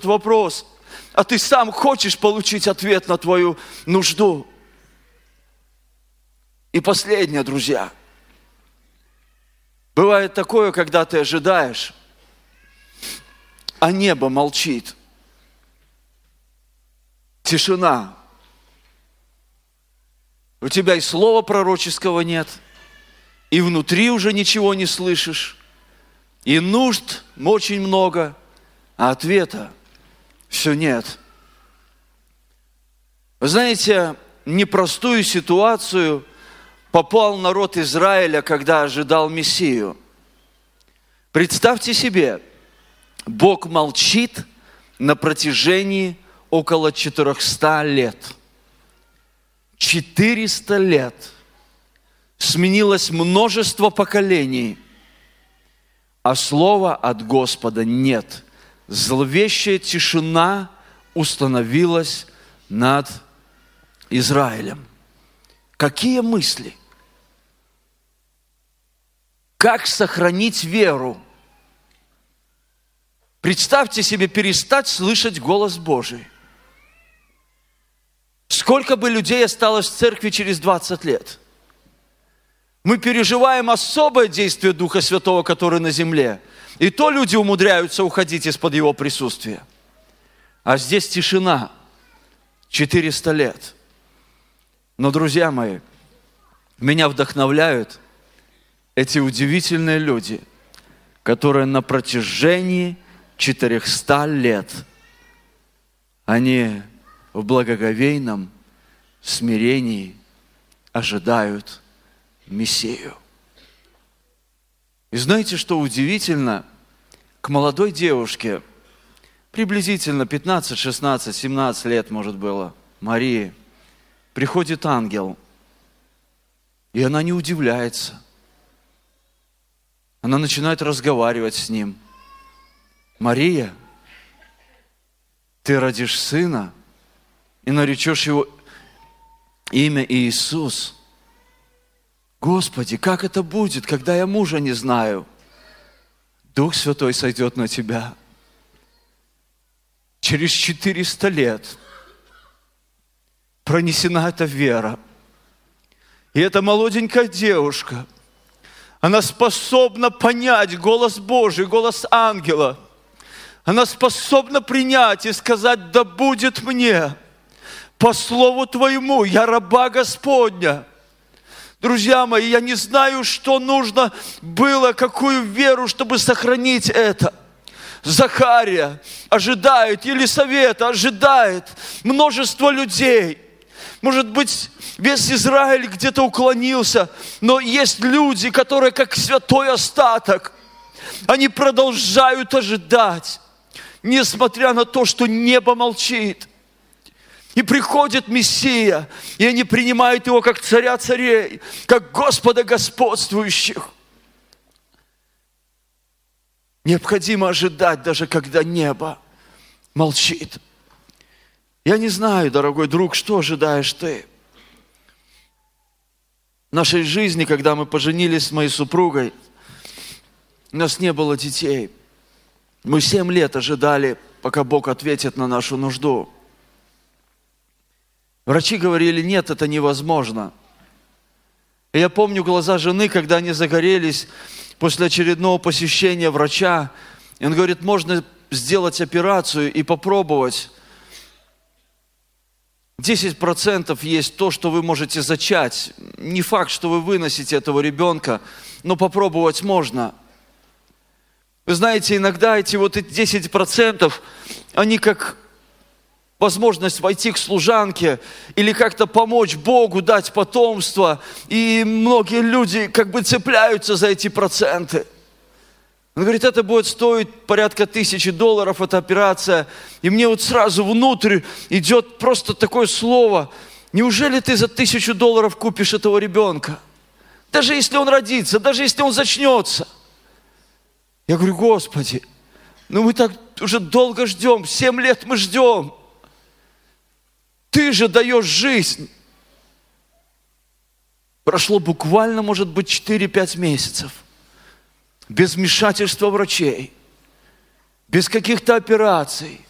вопрос, а ты сам хочешь получить ответ на твою нужду. И последнее, друзья. Бывает такое, когда ты ожидаешь, а небо молчит. Тишина. У тебя и слова пророческого нет, и внутри уже ничего не слышишь, и нужд очень много, а ответа все нет. Вы знаете, непростую ситуацию попал народ Израиля, когда ожидал Мессию. Представьте себе, Бог молчит на протяжении около 400 лет. 400 лет. Сменилось множество поколений, а слова от Господа нет. Зловещая тишина установилась над Израилем. Какие мысли? Как сохранить веру? Представьте себе перестать слышать голос Божий. Сколько бы людей осталось в церкви через 20 лет? Мы переживаем особое действие Духа Святого, который на земле. И то люди умудряются уходить из-под Его присутствия. А здесь тишина. 400 лет. Но, друзья мои, меня вдохновляют эти удивительные люди, которые на протяжении 400 лет, они в благоговейном смирении ожидают Мессию. И знаете, что удивительно? К молодой девушке, приблизительно 15, 16, 17 лет, может было, Марии, приходит ангел, и она не удивляется. Она начинает разговаривать с ним. Мария, ты родишь сына и наречешь его имя Иисус. Господи, как это будет, когда я мужа не знаю? Дух Святой сойдет на тебя. Через 400 лет пронесена эта вера. И эта молоденькая девушка, она способна понять голос Божий, голос ангела. Она способна принять и сказать: да будет мне по слову Твоему, я раба Господня. Друзья мои, я не знаю, что нужно было, какую веру, чтобы сохранить это. Захария ожидает, Елисавета ожидает, множество людей. Может быть, весь Израиль где-то уклонился, но есть люди, которые как святой остаток, они продолжают ожидать, несмотря на то, что небо молчит. И приходит Мессия, и они принимают Его как царя царей, как Господа господствующих. Необходимо ожидать, даже когда небо молчит. Я не знаю, дорогой друг, что ожидаешь ты. В нашей жизни, когда мы поженились с моей супругой, у нас не было детей. Мы 7 лет ожидали, пока Бог ответит на нашу нужду. Врачи говорили: нет, это невозможно. И я помню глаза жены, когда они загорелись после очередного посещения врача. И он говорит: можно сделать операцию и попробовать. 10% есть то, что вы можете зачать. Не факт, что вы выносите этого ребенка, но попробовать можно. Вы знаете, иногда эти 10%, они как возможность войти к служанке или как-то помочь Богу, дать потомство. И многие люди как бы цепляются за эти проценты. Он говорит: это будет стоить порядка $1000, эта операция. И мне сразу внутрь идет просто такое слово: неужели ты за $1000 купишь этого ребенка? Даже если он родится, даже если он зачнется. Я говорю: Господи, мы так уже долго ждем, 7 лет мы ждем. Ты же даешь жизнь. Прошло буквально, может быть, 4-5 месяцев. Без вмешательства врачей. Без каких-то операций.